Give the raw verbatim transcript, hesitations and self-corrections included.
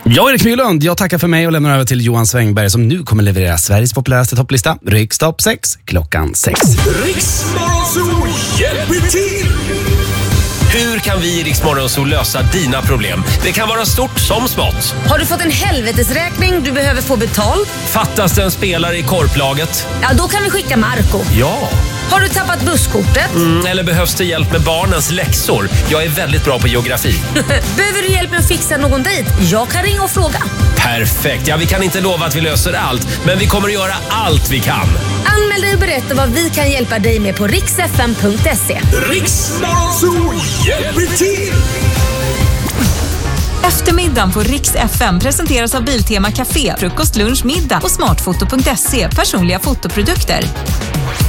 Jag är Erik Mylund. Jag tackar för mig och lämnar över till Johan Svängberg som nu kommer leverera Sveriges populäraste topplista. Rikstopp sex, klockan sex. Riksmorgonzoo hjälper till! Hur kan vi i Riksmorgonzoo lösa dina problem? Det kan vara stort som smått. Har du fått en helvetesräkning du behöver få betalt? Fattas det en spelare i korplaget? Ja, då kan vi skicka Marco. Ja. Har du tappat busskortet? Mm, eller behövs det hjälp med barnens läxor? Jag är väldigt bra på geografi. Behöver du hjälp med att fixa någon dejt? Jag kan ringa och fråga. Perfekt. Ja, vi kan inte lova att vi löser allt, men vi kommer att göra allt vi kan. Anmäl dig och berätta vad vi kan hjälpa dig med på riks f m punkt se. Riksmorgonzoo hjälper till! Eftermiddagen på Riks F M presenteras av Biltema Café, frukost, lunch, middag och smartfoto punkt se, personliga fotoprodukter.